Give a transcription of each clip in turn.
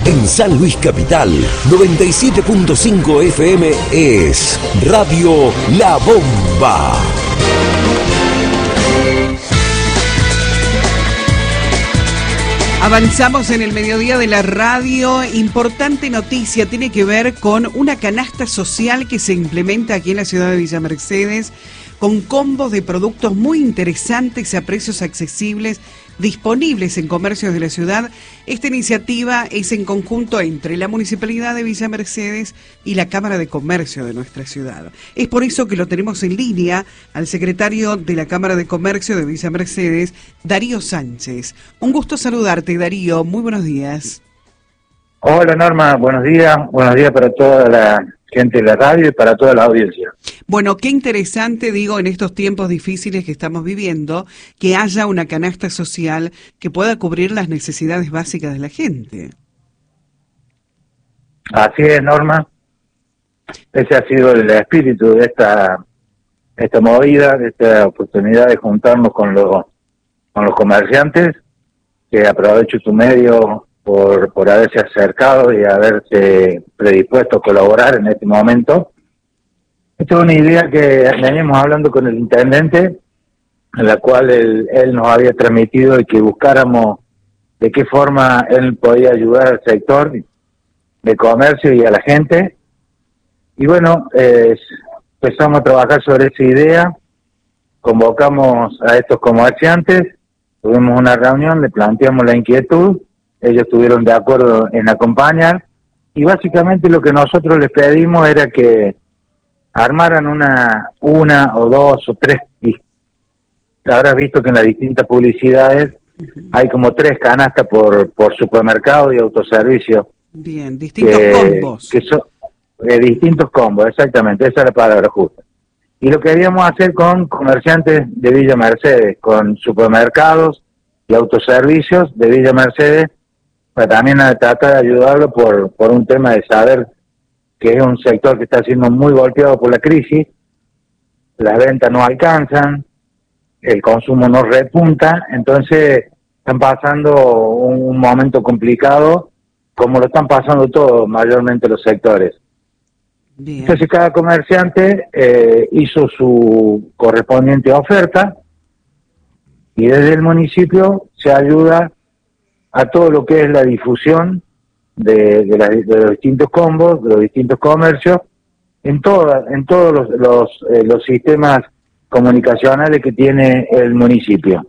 En San Luis Capital, 97.5 FM es Radio La Bomba. Avanzamos en el mediodía de la radio. Importante noticia, tiene que ver con una canasta social que se implementa aquí en la ciudad de Villa Mercedes, con combos de productos muy interesantes a precios accesibles, disponibles en comercios de la ciudad. Esta iniciativa es en conjunto entre la Municipalidad de Villa Mercedes y la Cámara de Comercio de nuestra ciudad. Es por eso que lo tenemos en línea al secretario de la Cámara de Comercio de Villa Mercedes, Darío Sánchez. Un gusto saludarte, Darío. Muy buenos días. Hola, Norma. Buenos días. Buenos días para toda la gente de la radio y para toda la audiencia. Bueno, qué interesante, digo, en estos tiempos difíciles que estamos viviendo, que haya una canasta social que pueda cubrir las necesidades básicas de la gente. Así es, Norma. Ese ha sido el espíritu de esta movida, de esta oportunidad de juntarnos con los comerciantes, que aprovecho tu medio por haberse acercado y haberse predispuesto a colaborar en este momento. Esta es una idea que venimos hablando con el intendente, en la cual él nos había transmitido y que buscáramos de qué forma él podía ayudar al sector de comercio y a la gente. Y bueno, empezamos a trabajar sobre esa idea, convocamos a estos comerciantes, tuvimos una reunión, le planteamos la inquietud, ellos estuvieron de acuerdo en acompañar, y básicamente lo que nosotros les pedimos era que armaran una o dos o tres, y habrás visto que en las distintas publicidades hay como 3 canastas por supermercado y autoservicio. Bien, distintos combos. Que son distintos combos, exactamente, esa es la palabra justa. Y lo queríamos hacer con comerciantes de Villa Mercedes, con supermercados y autoservicios de Villa Mercedes, para también tratar de ayudarlo por un tema de saber que es un sector que está siendo muy golpeado por la crisis, las ventas no alcanzan, el consumo no repunta, entonces están pasando un momento complicado, como lo están pasando todos, mayormente los sectores. Bien. Entonces cada comerciante hizo su correspondiente oferta, y desde el municipio se ayuda a todo lo que es la difusión de los distintos combos, de los distintos comercios, en todos los sistemas comunicacionales que tiene el municipio.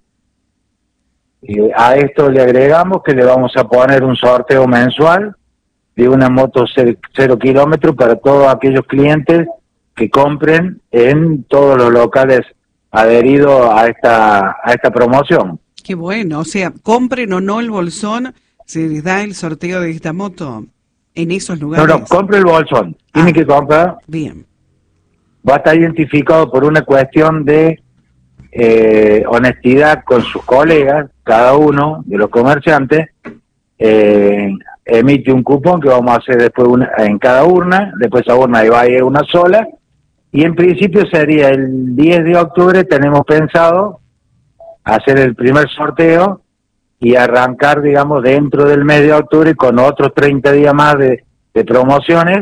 A esto le agregamos que le vamos a poner un sorteo mensual de una moto 0 kilómetros para todos aquellos clientes que compren en todos los locales adheridos a esta promoción. Qué bueno, o sea, compren o no el bolsón, se les da el sorteo de esta moto en esos lugares. No, compre el bolsón, tiene que comprar. Bien. Va a estar identificado por una cuestión de honestidad con sus colegas, cada uno de los comerciantes emite un cupón que vamos a hacer después en cada urna, después esa urna va a ir una sola, y en principio sería el 10 de octubre, tenemos pensado hacer el primer sorteo y arrancar, digamos, dentro del mes de octubre con otros 30 días más de promociones,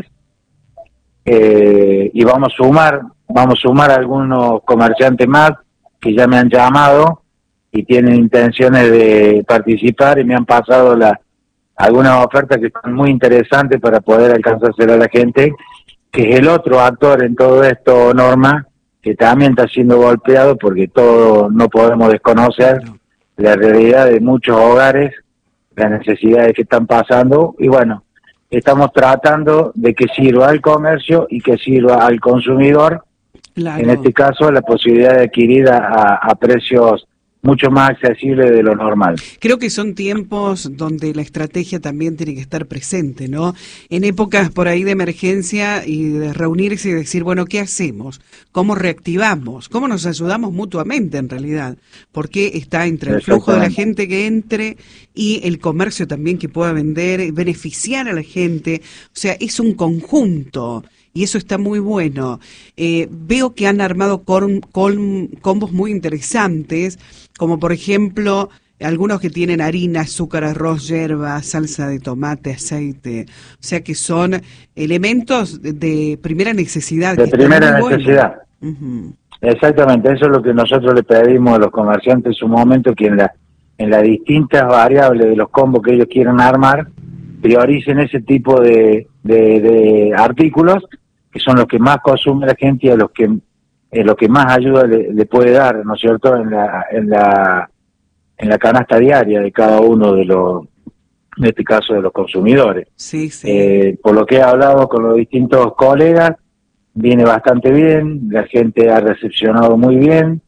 y vamos a sumar algunos comerciantes más que ya me han llamado y tienen intenciones de participar y me han pasado algunas ofertas que son muy interesantes para poder alcanzárselo a la gente, que es el otro actor en todo esto, Norma, que también está siendo golpeado porque todos no podemos desconocer la realidad de muchos hogares, las necesidades que están pasando, y bueno, estamos tratando de que sirva al comercio y que sirva al consumidor, claro. En este caso la posibilidad de adquirir a precios mucho más accesible de lo normal. Creo que son tiempos donde la estrategia también tiene que estar presente, ¿no? En épocas por ahí de emergencia y de reunirse y decir, bueno, ¿qué hacemos? ¿Cómo reactivamos? ¿Cómo nos ayudamos mutuamente en realidad? Porque está entre el flujo de la gente que entre y el comercio también que pueda vender, beneficiar a la gente. O sea, es un conjunto. Y eso está muy bueno. Veo que han armado combos muy interesantes, como por ejemplo algunos que tienen harina, azúcar, arroz, yerba, salsa de tomate, aceite, o sea que son elementos de primera necesidad. De primera necesidad. Bueno. Exactamente, eso es lo que nosotros le pedimos a los comerciantes en su momento, que en las distintas variables de los combos que ellos quieran armar, prioricen ese tipo de artículos, que son los que más consume la gente y a los que más ayuda le puede dar, ¿no es cierto?, en la canasta diaria de cada uno de los, en este caso de los consumidores. Sí, sí. Por lo que he hablado con los distintos colegas, viene bastante bien, la gente ha recepcionado muy bien,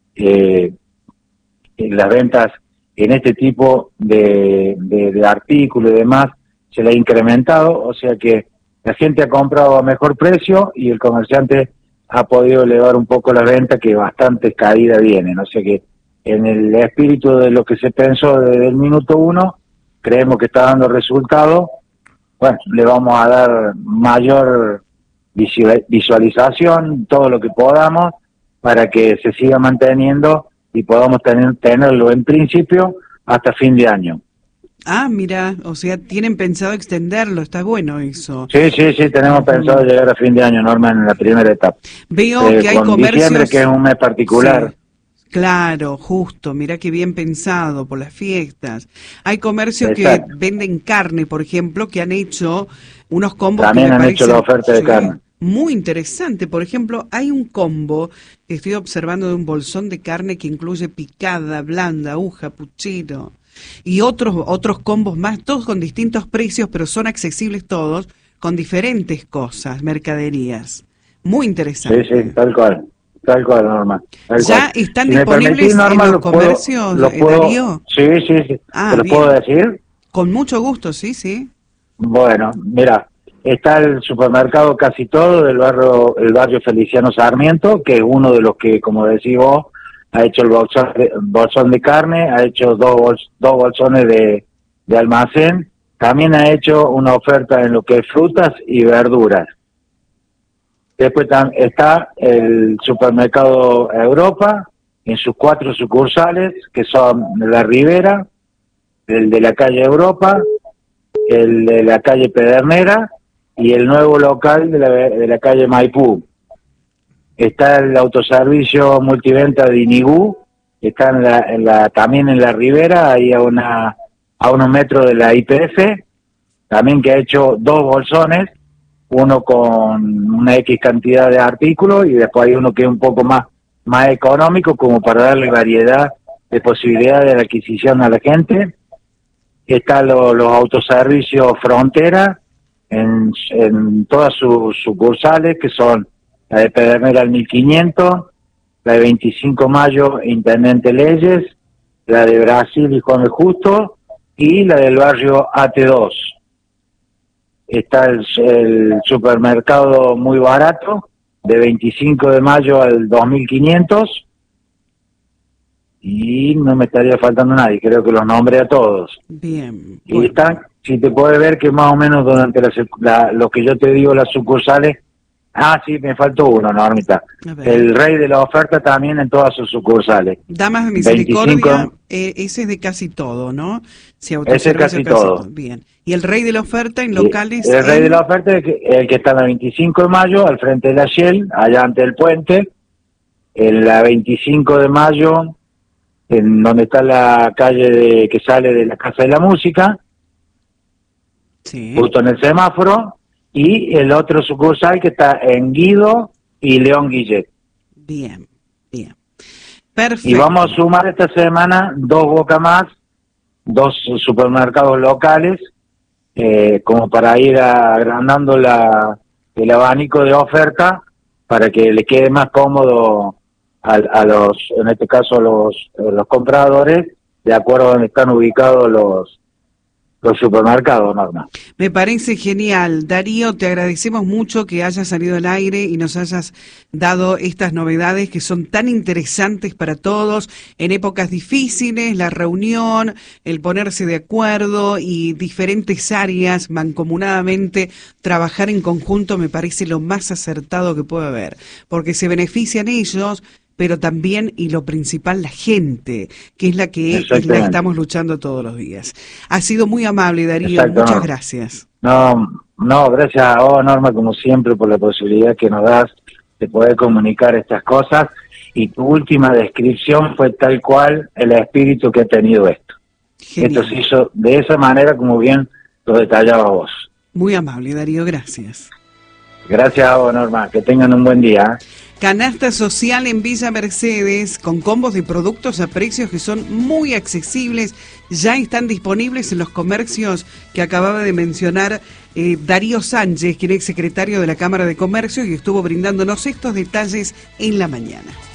las ventas en este tipo de artículos y demás se le ha incrementado, o sea que la gente ha comprado a mejor precio y el comerciante ha podido elevar un poco la venta, que bastante caída viene, o sea que en el espíritu de lo que se pensó desde el minuto 1, creemos que está dando resultado. Bueno, le vamos a dar mayor visualización, todo lo que podamos, para que se siga manteniendo y podamos tenerlo en principio hasta fin de año. Ah, mira, o sea, tienen pensado extenderlo, está bueno eso. Sí, tenemos pensado llegar a fin de año, Norma, en la primera etapa. Veo que hay con comercios... diciembre, que es un mes particular. Sí, claro, justo, mira qué bien pensado por las fiestas. Hay comercios Exacto. que venden carne, por ejemplo, que han hecho unos combos también que me han parecen, hecho la oferta de carne. Muy interesante. Por ejemplo, hay un combo que estoy observando de un bolsón de carne que incluye picada, blanda, aguja, puchero y otros combos más, todos con distintos precios, pero son accesibles todos, con diferentes cosas, mercaderías. Muy interesante. Sí, tal cual, Norma. ¿Ya están disponibles Norma, en los comercios, Darío? Sí. Ah, ¿Te lo bien. puedo decir? Con mucho gusto, sí. Bueno, mira, está el supermercado Casi Todo el barrio Feliciano Sarmiento, que es uno de los que, como decís vos, ha hecho el bolsón de carne, ha hecho dos bolsones de almacén, también ha hecho una oferta en lo que es frutas y verduras. Después está el supermercado Europa, en sus 4 sucursales, que son La Ribera, el de la calle Europa, el de la calle Pedernera y el nuevo local de la calle Maipú. Está el autoservicio multiventa de Inigú, está también en La Ribera, ahí a unos metros de la YPF, también, que ha hecho 2 bolsones, uno con una X cantidad de artículos y después hay uno que es un poco más económico, como para darle variedad de posibilidades de adquisición a la gente. Está los autoservicios Frontera en todas sus sucursales, que son la de Pedernera al 1500, la de 25 Mayo Intendente Leyes, la de Brasil y Juan el Justo, y la del barrio AT2. Está el supermercado Muy Barato, de 25 de mayo al 2500, y no me estaría faltando nadie, creo que los nombré a todos. Bien. Y están, si te puedes ver que más o menos durante lo que yo te digo, las sucursales. Ah, sí, me faltó uno, Normita. El rey de la oferta también en todas sus sucursales. Damas de Misericordia, ese es de Casi Todo, ¿no? Si ese es Casi Todo. Bien. ¿Y el rey de la oferta en locales? El rey de la oferta es el que está en la 25 de mayo, al frente de la Shell, allá ante el puente. En la 25 de mayo, en donde está la calle que sale de la Casa de la Música, sí, justo en el semáforo. Y el otro sucursal que está en Guido y León Guillet. Bien. Perfecto. Y vamos a sumar esta semana 2 Boca Más, 2 supermercados locales, como para ir agrandando el abanico de oferta, para que le quede más cómodo a los, en este caso los compradores, de acuerdo a donde están ubicados los supermercados, Norma. Me parece genial. Darío, te agradecemos mucho que hayas salido al aire y nos hayas dado estas novedades que son tan interesantes para todos en épocas difíciles, la reunión, el ponerse de acuerdo y diferentes áreas mancomunadamente trabajar en conjunto me parece lo más acertado que puede haber, porque se benefician ellos, pero también, y lo principal, la gente, que es la que estamos luchando todos los días. Ha sido muy amable, Darío, muchas gracias. No, gracias a vos, Norma, como siempre, por la posibilidad que nos das de poder comunicar estas cosas, y tu última descripción fue tal cual el espíritu que ha tenido esto. Genial. Esto se hizo de esa manera, como bien lo detallaba vos. Muy amable, Darío, gracias. Gracias a vos, Norma, que tengan un buen día. Canasta social en Villa Mercedes, con combos de productos a precios que son muy accesibles. Ya están disponibles en los comercios que acababa de mencionar Darío Sánchez, quien es secretario de la Cámara de Comercio y estuvo brindándonos estos detalles en la mañana.